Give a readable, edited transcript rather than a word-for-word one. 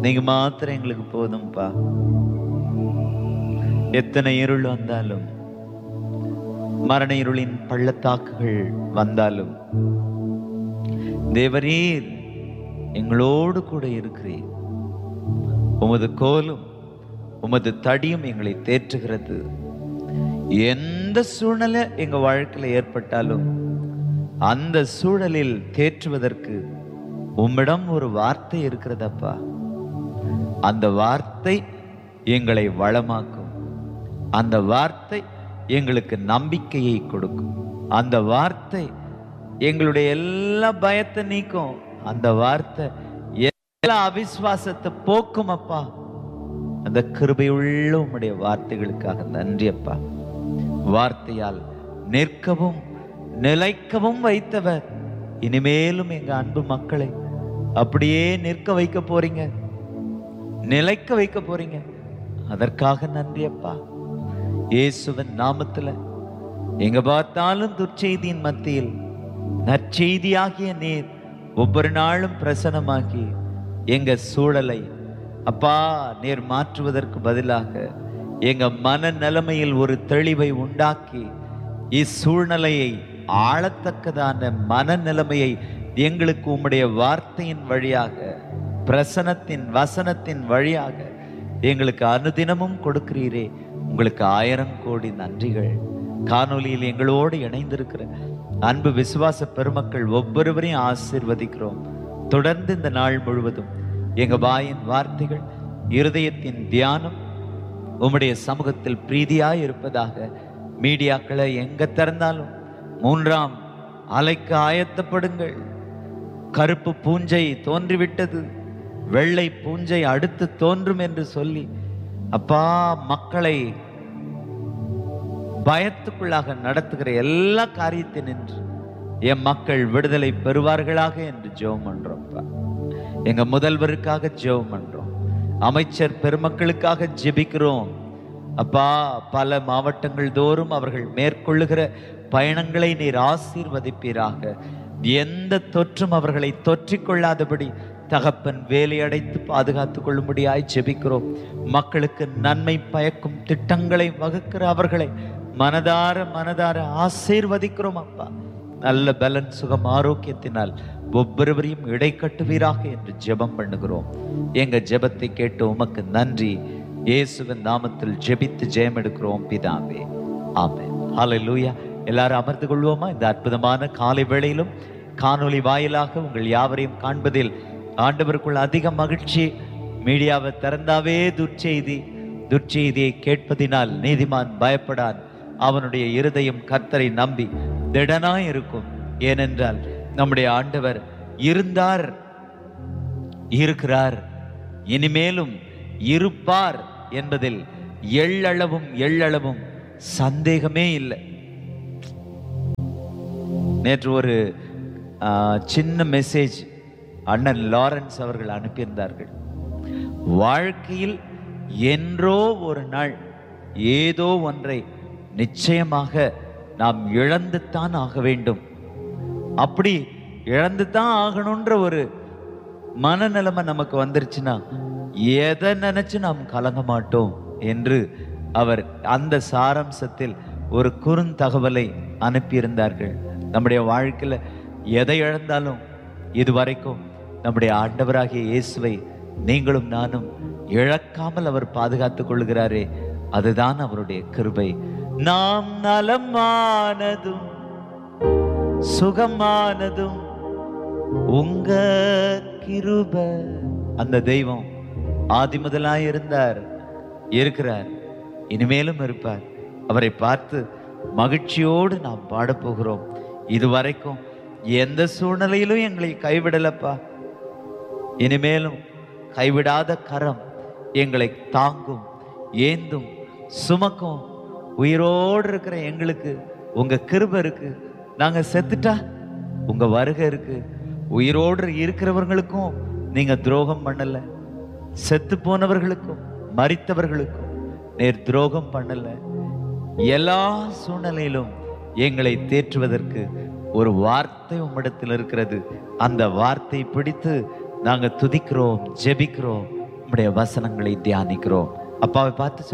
நீங்க மாத்திரம் எங்களுக்கு போதும்பா. எத்தனை இருள் வந்தாலும், மரண இருளின் பள்ளத்தாக்குகள் வந்தாலும், தேவரீர் எங்களோடு கூட இருக்கிறீர். உமது கோலும் உமது தடியும் எங்களை தேற்றுகிறது. எந்த சூழ்நிலை எங்க வாழ்க்கையில ஏற்பட்டாலும் அந்த சூழலில் தேற்றுவதற்கு உம்மிடம் ஒரு வார்த்தை இருக்கிறதப்பா. அந்த வார்த்தை எங்களை வளமாக்கும். அந்த வார்த்தை எங்களுக்கு நம்பிக்கையை கொடுக்கும். அந்த வார்த்தை எங்களுடைய எல்லா பயத்தை நீக்கும். அந்த வார்த்தை எல்லா அவிசுவாசத்தை போக்கும் அப்பா. அந்த கிருபையுள்ள உம்முடைய வார்த்தைகளுக்காக நன்றி அப்பா. வார்த்தையால் நிற்கவும் நிலைக்கவும் வைத்தவர், இனிமேலும் எங்க அன்பு மக்களை அப்படியே நிற்க வைக்க போறீங்க, நிலைக்க வைக்க போறீங்க. அதற்காக நன்றி அப்பா. இயேசுவின் நாமத்துல எங்க பார்த்தாலும் துர்ச்செய்தியின் மத்தியில் நற்செய்தியாகிய நீர் ஒவ்வொரு நாளும் பிரசனமாகி எங்க சூழலை அப்பா நீர் மாற்றுவதற்கு பதிலாக எங்க மன நிலைமையில் ஒரு தெளிவை உண்டாக்கி இச்சூழ்நிலையை ஆளத்தக்கதான மனநிலைமையை எங்களுக்கு உம்முடைய வார்த்தையின் வழியாக, பிரசனத்தின் வசனத்தின் வழியாக எங்களுக்கு அனுதினமும் கொடுக்கிறீரே. உங்களுக்கு 1000 கோடி நன்றிகள். காணொலியில் எங்களோடு இணைந்திருக்கிற அன்பு விசுவாச பெருமக்கள் ஒவ்வொருவரையும் ஆசீர்வதிக்கிறோம். தொடர்ந்து இந்த நாள் முழுவதும் எங்க வாயின் வார்த்தைகள், இருதயத்தின் தியானம் உம்முடைய சமூகத்தில் பிரீதியாய் இருப்பதாக. மீடியாக்களை எங்க திறந்தாலும் 3ஆம் அலைக்கு ஆயத்தப்படுங்கள். கருப்பு பூஞ்சை தோன்றிவிட்டது, வெள்ளை பூஞ்சை அடுத்து தோன்றும் என்று சொல்லி அப்பா மக்களை பயத்துக்குள்ளாக நடத்துகிற எல்லா காரியத்தை நின்று என் மக்கள் விடுதலை பெறுவார்களாக என்று ஜெபம் பண்றோம்ப்பா. எங்க முதல்வருக்காக ஜெபம் பண்றோம். அமைச்சர் பெருமக்களுக்காக ஜெபிக்கிறோம் அப்பா. பல மாவட்டங்கள் தோறும் அவர்கள் மேற்கொள்ளுகிற பயணங்களை நீர் ஆசீர்வதிப்பீராக. எந்த தொற்றும் அவர்களை தொற்றிக்கொள்ளாதபடி தகப்பன் வேலை அடைத்து பாதுகாத்துக் கொள்ளும்படியாய் ஜெபிக்கிறோம். மக்களுக்கு நன்மை பயக்கும் திட்டங்களை வகுக்கிற அவர்களை மனதார ஆசீர்வதிக்கிறோம் அப்பா. நல்ல பலன், சுகம், ஆரோக்கியத்தினால் ஒவ்வொருவரையும் இடை கட்டுவீராக என்று ஜெபம் பண்ணுகிறோம். எங்க ஜெபத்தை கேட்டு உமக்கு நன்றி. இயேசுவின் நாமத்தில் ஜெபித்து ஜெயம் எடுக்கிறோம் பிதாவே, ஆமென். ஹல்லேலூயா. எல்லாரும் அமர்ந்து கொள்வோமா? இந்த அற்புதமான காலை வேளையிலும் காணொலி வாயிலாக உங்கள் யாவரையும் காண்பதில் ஆண்டவருக்குள் அதிக மகிழ்ச்சி. மீடியாவை திறந்தாவே துர்ச்செய்தியை கேட்பதினால் நீதிமான் பயப்படான், அவனுடைய இருதயம் கர்த்தரை நம்பி திடனாய் இருக்கும். ஏனென்றால் நம்முடைய ஆண்டவர் இருந்தார், இருக்கிறார், இனிமேலும் இருப்பார் என்பதில் எள்ளளவும் சந்தேகமே இல்லை. நேற்று ஒரு சின்ன மெசேஜ் அண்ணன் லாரன்ஸ் அவர்கள் அனுப்பியிருந்தார்கள். வாழ்க்கையில் என்றோ ஒரு நாள் ஏதோ ஒன்றை நிச்சயமாக நாம் இழந்துத்தான் ஆக வேண்டும். அப்படி இழந்துதான் ஆகணும்ன்ற ஒரு மனநிலைமை நமக்கு வந்துருச்சுன்னா எதை நினைச்சு நாம் கலங்க மாட்டோம் என்று அவர் அந்த சாராம்சத்தில் ஒரு குறுந்தகவலை அனுப்பியிருந்தார்கள். நம்முடைய வாழ்க்கையில எதை இழந்தாலும் இதுவரைக்கும் நம்முடைய ஆண்டவராகிய இயேசுவை நீங்களும் நானும் இழக்காமல் அவர் பாதுகாத்துக் கொள்கிறாரே, அதுதான் அவருடைய கிருபை. நாம் நலமானதும் சுகமானதும் உங்க கிருபை. அந்த தெய்வம் ஆதி முதலாய் இருந்தார், இருக்கிறார், இனிமேலும் இருப்பார். அவரை பார்த்து மகிழ்ச்சியோடு நாம் பாடப்போகிறோம். இதுவரைக்கும் எந்த சூழ்நிலையிலும் எங்களை கைவிடலப்பா. இனிமேலும் கைவிடாத கரம் எங்களை தாங்கும், ஏந்தும், சுமக்கும். உயிரோடு இருக்கிற எங்களுக்கு உங்க கிருபை இருக்கு. நாங்க செத்துட்டா உங்க வருகை இருக்கு. உயிரோடு இருக்கிறவர்களுக்கும் நீங்க துரோகம் பண்ணல, செத்து போனவர்களுக்கும் மரித்தவர்களுக்கும் நேர் துரோகம் பண்ணல. எல்லா சூழ்நிலையிலும் எங்களை தேற்றுவதற்கு ஒரு வார்த்தை உம்மிடத்தில் இருக்கிறது. அந்த வார்த்தை பிடித்து நாங்க துதிக்கிறோம், ஜெபிக்கிறோம். உம்முடைய வசனங்களை தியானிக்கிறோம். அப்பாவை பார்த்து